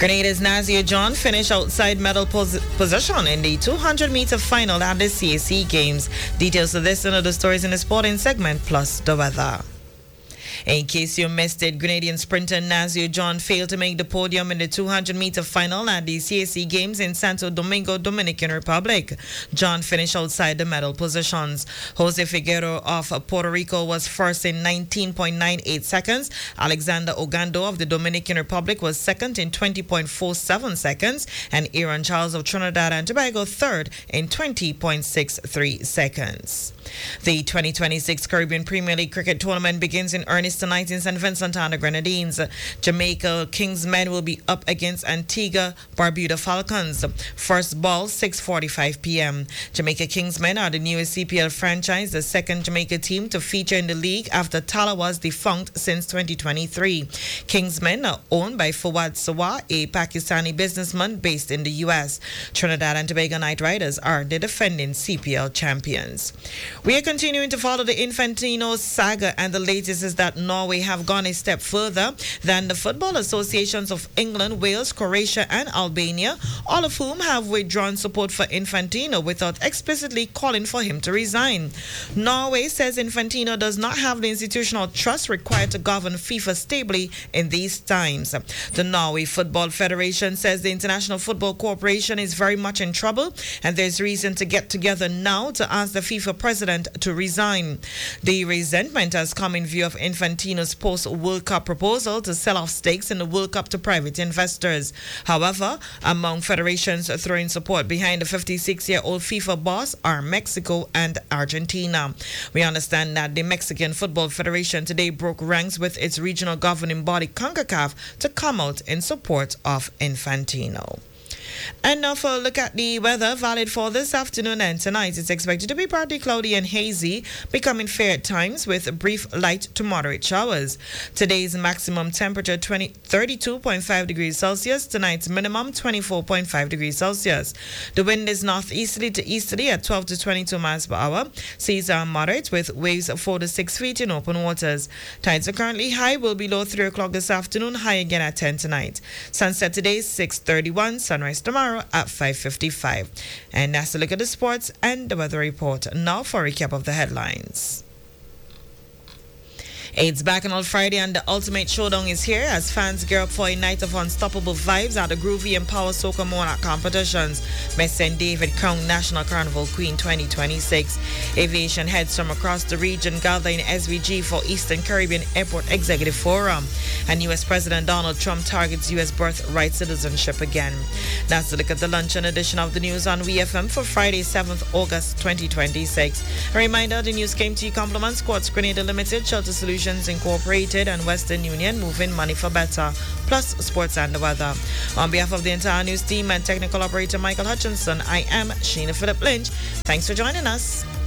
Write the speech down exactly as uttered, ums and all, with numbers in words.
Grenada's Nazir John finished outside medal pos- position in the two hundred meter final at the C A C Games. Details of this and other stories in the sporting segment, plus the weather. In case you missed it, Grenadian sprinter Nazir John failed to make the podium in the two hundred meter final at the C A C Games in Santo Domingo, Dominican Republic. John finished outside the medal positions. Jose Figueroa of Puerto Rico was first in nineteen point nine eight seconds. Alexander Ogando of the Dominican Republic was second in twenty point four seven seconds. And Aaron Charles of Trinidad and Tobago third in twenty point six three seconds. The twenty twenty-six Caribbean Premier League cricket tournament begins in earnest tonight in Saint Vincent and the Grenadines. Jamaica Kings men will be up against Antigua Barbuda Falcons. First ball, six forty-five p.m. Jamaica Kings men are the newest C P L franchise, the second Jamaica team to feature in the league after Tala was defunct since twenty twenty-three. Kings men are owned by Fawad Sawa, a Pakistani businessman based in the U S. Trinidad and Tobago Knight Riders are the defending C P L champions. We are continuing to follow the Infantino saga, and the latest is that Norway have gone a step further than the football associations of England, Wales, Croatia and Albania, all of whom have withdrawn support for Infantino without explicitly calling for him to resign. Norway says Infantino does not have the institutional trust required to govern FIFA stably in these times. The Norway Football Federation says the International Football Corporation is very much in trouble and there's reason to get together now to ask the FIFA president to resign. The resentment has come in view of Infantino's post-World Cup proposal to sell off stakes in the World Cup to private investors. However, among federations throwing support behind the fifty-six-year-old FIFA boss are Mexico and Argentina. We understand that the Mexican Football Federation today broke ranks with its regional governing body CONCACAF to come out in support of Infantino. And now for a look at the weather valid for this afternoon and tonight. It's expected to be partly cloudy and hazy, becoming fair at times with brief light to moderate showers. Today's maximum temperature twenty, thirty-two point five degrees Celsius. Tonight's minimum twenty-four point five degrees Celsius. The wind is northeasterly to easterly at twelve to twenty-two miles per hour. Seas are moderate with waves four to six feet in open waters. Tides are currently high, will be low three o'clock this afternoon, high again at ten tonight. Sunset today six thirty-one, sunrise tomorrow at five fifty-five. And that's a look at the sports and the weather report. Now for a recap of the headlines. It's back on all Friday and the ultimate showdown is here as fans gear up for a night of unstoppable vibes at the Groovy and Power Soca Monarch competitions. Miss Saint David crowned National Carnival Queen twenty twenty-six. Aviation heads from across the region gather in S V G for Eastern Caribbean Airport Executive Forum. And U S President Donald Trump targets U S birthright citizenship again. That's a look at the luncheon edition of the news on W F M for Friday, seventh August twenty twenty-six. A reminder, the news came to you compliments Quartz Grenada Limited, Shelter Solutions Incorporated and Western Union, moving money for better, plus sports and the weather. On behalf of the entire news team and technical operator Michael Hutchinson, I am Sheena Phillip Lynch. Thanks for joining us.